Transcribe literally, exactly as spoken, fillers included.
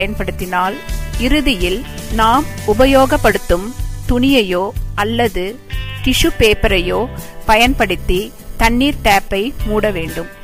பயன்படுத்தினால் இறுதியில் நாம் உபயோகப்படுத்தும் துணியையோ அல்லது டிஷ்யூ பேப்பரையோ பயன்படுத்தி தண்ணீர் டேப்பை மூட வேண்டும்.